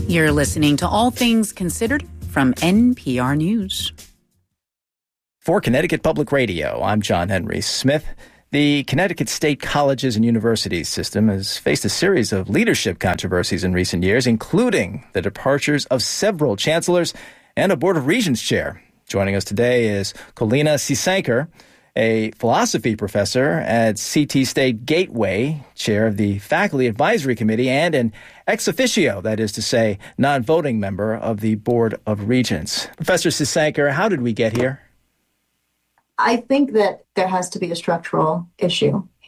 You're listening to All Things Considered from NPR News. For Connecticut Public Radio, I'm John Henry Smith. The Connecticut State Colleges and Universities system has faced a series of leadership controversies in recent years, including the departures of several chancellors and a Board of Regents chair. Joining us today is Kolina Cisanker, a philosophy professor at CT State Gateway, chair of the Faculty Advisory Committee, and an ex officio, that is to say, non-voting member of the Board of Regents. Professor Cisanker, how did we get here? I think that there has to be a structural issue